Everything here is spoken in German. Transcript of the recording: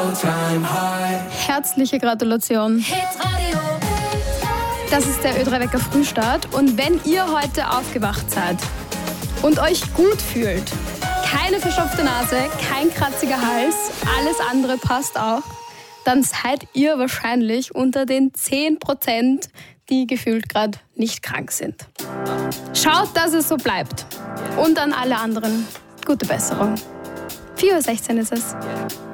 Herzliche Gratulation. Das ist der Ö3 Wecker Frühstart. Und wenn ihr heute aufgewacht seid und euch gut fühlt, keine verstopfte Nase, kein kratziger Hals, alles andere passt auch, dann seid ihr wahrscheinlich unter den 10%, die gefühlt gerade nicht krank sind. Schaut, dass es so bleibt. Und an alle anderen, gute Besserung. 4:16 Uhr ist es.